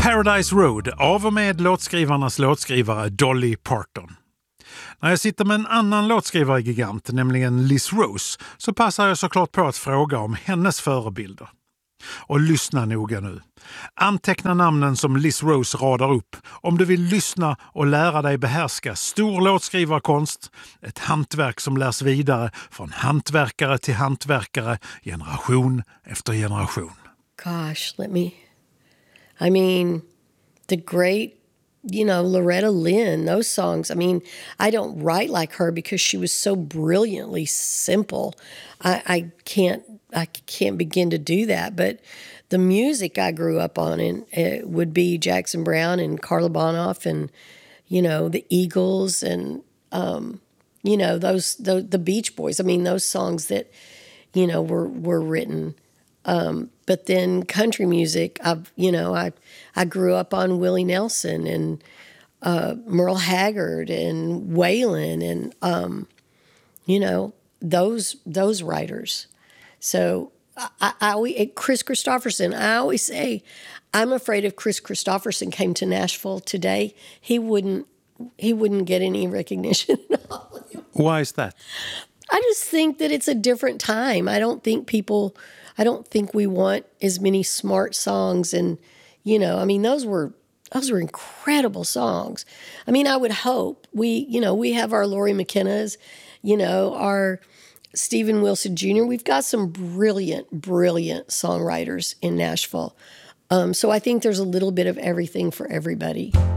Paradise Road av och med låtskrivarnas låtskrivare Dolly Parton. När jag sitter med en annan låtskrivargigant, nämligen Liz Rose, så passar jag såklart på att fråga om hennes förebilder. Och lyssna noga nu. Anteckna namnen som Liz Rose radar upp om du vill lyssna och lära dig behärska stor låtskrivarkonst, ett hantverk som lärs vidare från hantverkare till hantverkare, generation efter generation. Gosh, I mean, the great, Loretta Lynn, those songs. I mean, I don't write like her because she was so brilliantly simple. I can't begin to do that. But the music I grew up on it would be Jackson Browne and Carla Bonoff and, the Eagles and, the Beach Boys. I mean, those songs that, were written. But then country music, I grew up on Willie Nelson and Merle Haggard and Waylon and those writers. So Chris Christopherson, I always say, I'm afraid if Chris Christopherson came to Nashville today, he wouldn't get any recognition at all. Why is that? I just think that it's a different time. I don't think we want as many smart songs and, those were incredible sonds. I mean, I would hope we have our Lori McKenna's, our Stephen Wilson Jr. We've got some brilliant songwriters in Nashville. So I think there's a little bit of everything for everybody.